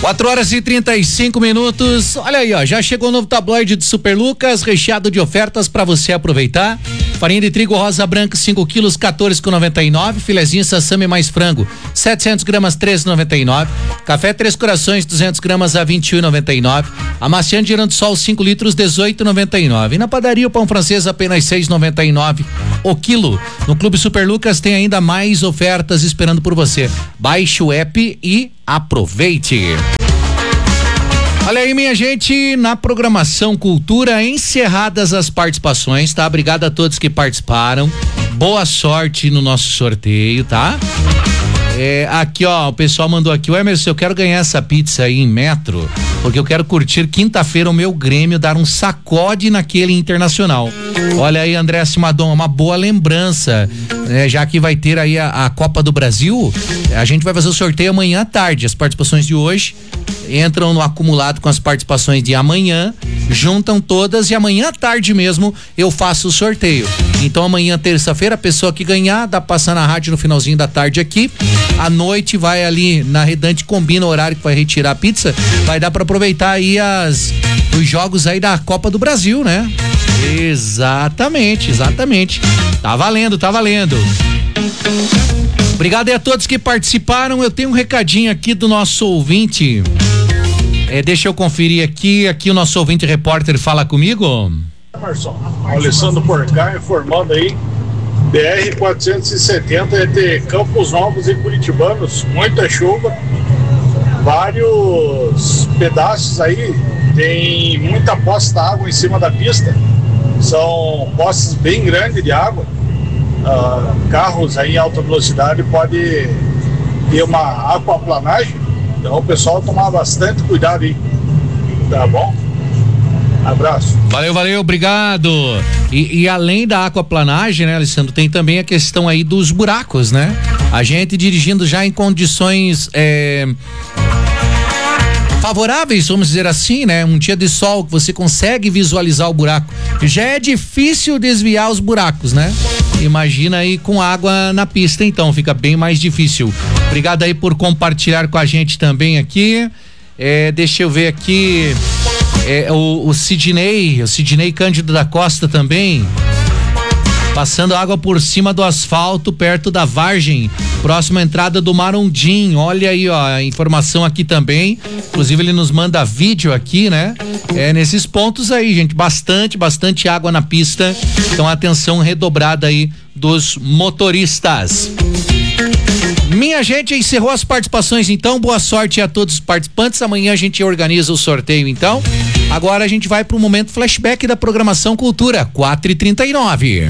4h35. Olha aí, ó, já chegou o novo tabloide de Super Lucas, recheado de ofertas para você aproveitar. Farinha de trigo rosa branca 5 quilos 14,99. Filezinho sassami mais frango 700 gramas 13,99. Café Três Corações 200 gramas a 21,99. Amaciante Girandosol 5 litros 18,99. E na padaria o pão francês apenas 6,99 o quilo. No Clube Super Lucas tem ainda mais ofertas esperando por você. Baixe o app e aproveite. Olha aí, minha gente, na programação Cultura, encerradas as participações, tá? Obrigado a todos que participaram. Boa sorte no nosso sorteio, tá? Aqui, ó, o pessoal mandou aqui: o Emerson, eu quero ganhar essa pizza aí em metro, porque eu quero curtir quinta-feira o meu Grêmio, dar um sacode naquele Internacional. Olha aí, André Simadon, uma boa lembrança, já que vai ter aí a Copa do Brasil, a gente vai fazer o sorteio amanhã à tarde. As participações de hoje entram no acumulado com as participações de amanhã, juntam todas e amanhã à tarde mesmo eu faço o sorteio. Então amanhã, terça-feira, a pessoa que ganhar, dá pra passar na rádio no finalzinho da tarde aqui, à noite vai ali na Redante, combina o horário que vai retirar a pizza, vai dar pra aproveitar aí os jogos aí da Copa do Brasil, né? Exatamente. Tá valendo. Obrigado aí a todos que participaram. Eu tenho um recadinho aqui do nosso ouvinte. Deixa eu conferir aqui o nosso ouvinte repórter fala comigo. Emerson, Alessandro Porcar informando aí, BR-470 entre Campos Novos e Curitibanos, muita chuva, vários pedaços aí, tem muita poça d'água em cima da pista, são poças bem grandes de água, carros aí em alta velocidade pode ter uma aquaplanagem, então o pessoal tomar bastante cuidado aí, tá bom? Abraço. Valeu, obrigado. E além da aquaplanagem, né, Alessandro, tem também a questão aí dos buracos, né? A gente dirigindo já em condições favoráveis, vamos dizer assim, né? Um dia de sol que você consegue visualizar o buraco. Já é difícil desviar os buracos, né? Imagina aí com água na pista, então fica bem mais difícil. Obrigado aí por compartilhar com a gente também aqui. Deixa eu ver aqui. O Sidney Cândido da Costa também, passando água por cima do asfalto perto da Vargem, próxima à entrada do Marondim. Olha aí, ó, a informação aqui também, inclusive ele nos manda vídeo aqui, né? Nesses pontos aí, gente, bastante água na pista, então atenção redobrada aí dos motoristas. Minha gente, encerrou as participações, então boa sorte a todos os participantes. Amanhã a gente organiza o sorteio, então. Agora a gente vai para o momento flashback da programação Cultura, 4h39.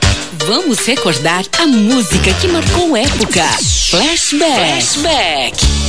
Vamos recordar a música que marcou época. Flashback.